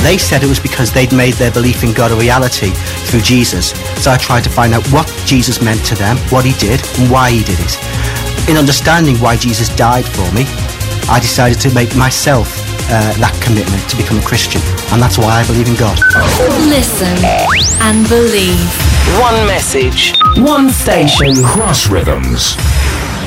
They said it was because they'd made their belief in God a reality through Jesus. So I tried to find out what Jesus meant to them, what he did, and why he did it. In understanding why Jesus died for me, I decided to make myself that commitment to become a Christian, and that's why I believe in God. Listen and believe. One message. One station. Cross Rhythms.